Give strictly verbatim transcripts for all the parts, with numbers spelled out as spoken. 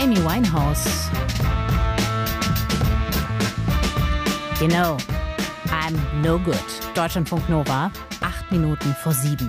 Amy Winehouse. You know, I'm no good. Deutschlandfunk Nova, acht Minuten vor sieben.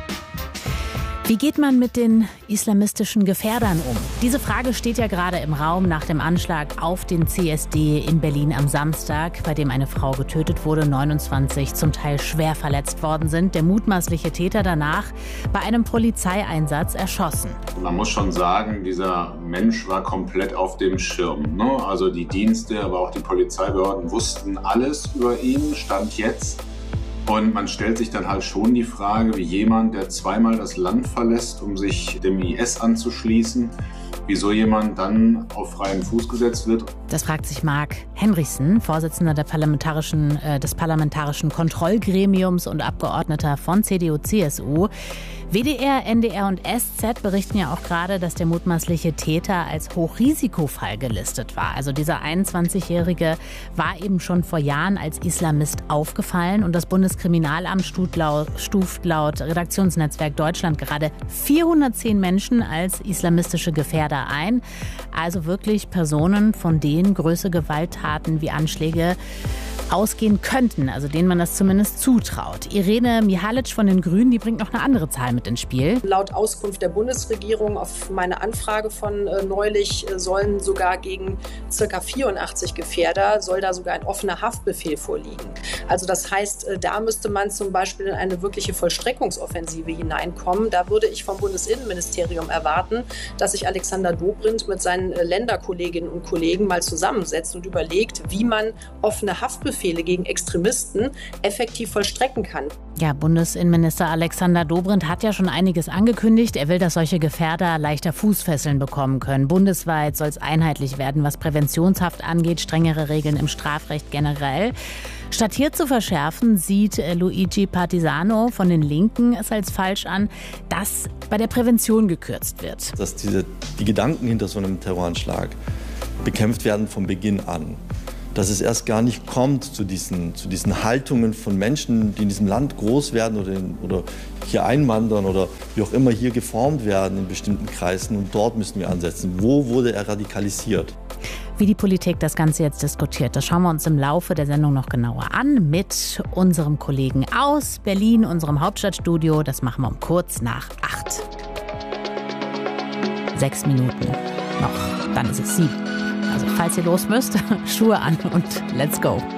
Wie geht man mit den islamistischen Gefährdern um? Diese Frage steht ja gerade im Raum nach dem Anschlag auf den C S D in Berlin am Samstag, bei dem eine Frau getötet wurde, neunundzwanzig zum Teil schwer verletzt worden sind. Der mutmaßliche Täter danach bei einem Polizeieinsatz erschossen. Man muss schon sagen, dieser Mensch war komplett auf dem Schirm, ne? Also die Dienste, aber auch die Polizeibehörden wussten alles über ihn, Stand jetzt. Und man stellt sich dann halt schon die Frage, wie jemand, der zweimal das Land verlässt, um sich dem I S anzuschließen, wieso jemand dann auf freien Fuß gesetzt wird. Das fragt sich Marc Henrichsen, Vorsitzender der parlamentarischen, äh, des Parlamentarischen Kontrollgremiums und Abgeordneter von C D U C S U. W D R, N D R und S Z berichten ja auch gerade, dass der mutmaßliche Täter als Hochrisikofall gelistet war. Also dieser einundzwanzigjährige war eben schon vor Jahren als Islamist aufgefallen. Und das Bundeskriminalamt stuft laut, stuft laut Redaktionsnetzwerk Deutschland gerade vierhundertzehn Menschen als islamistische Gefährder ein. Also wirklich Personen, von denen größere Gewalttaten wie Anschläge ausgehen könnten, also denen man das zumindest zutraut. Irene Mihalic von den Grünen, die bringt noch eine andere Zahl mit ins Spiel. Laut Auskunft der Bundesregierung auf meine Anfrage von äh, neulich äh, sollen sogar gegen ca. vierundachtzig Gefährder, soll da sogar ein offener Haftbefehl vorliegen. Also das heißt, äh, da müsste man zum Beispiel in eine wirkliche Vollstreckungsoffensive hineinkommen. Da würde ich vom Bundesinnenministerium erwarten, dass sich Alexander Dobrindt mit seinen äh, Länderkolleginnen und Kollegen mal zusammensetzt und überlegt, wie man offene Haftbefehle gegen Extremisten effektiv vollstrecken kann. Ja, Bundesinnenminister Alexander Dobrindt hat ja schon einiges angekündigt. Er will, dass solche Gefährder leichter Fußfesseln bekommen können. Bundesweit soll es einheitlich werden, was Präventionshaft angeht, strengere Regeln im Strafrecht generell. Statt hier zu verschärfen, sieht Luigi Partisano von den Linken es als falsch an, dass bei der Prävention gekürzt wird. Dass diese, die Gedanken hinter so einem Terroranschlag bekämpft werden von Beginn an. Dass es erst gar nicht kommt zu diesen, zu diesen Haltungen von Menschen, die in diesem Land groß werden oder, in, oder hier einwandern oder wie auch immer hier geformt werden in bestimmten Kreisen. Und dort müssen wir ansetzen. Wo wurde er radikalisiert? Wie die Politik das Ganze jetzt diskutiert, das schauen wir uns im Laufe der Sendung noch genauer an mit unserem Kollegen aus Berlin, unserem Hauptstadtstudio. Das machen wir um kurz nach acht. Sechs Minuten noch, dann ist es sieben. Also falls ihr los müsst, Schuhe an und let's go.